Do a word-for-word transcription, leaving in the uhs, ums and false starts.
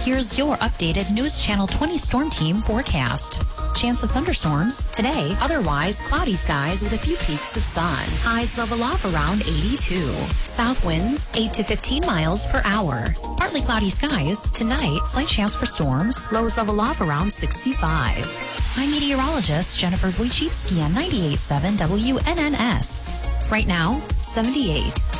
Here's your updated News Channel twenty Storm Team forecast. Chance of thunderstorms today, otherwise cloudy skies with a few peaks of sun. Highs level off around eighty-two. South winds eight to fifteen miles per hour. Partly cloudy skies tonight, slight chance for storms. Lows level off around sixty-five. I'm meteorologist Jennifer Wojcicki on ninety-eight point seven W N N S. Right now, seventy-eight.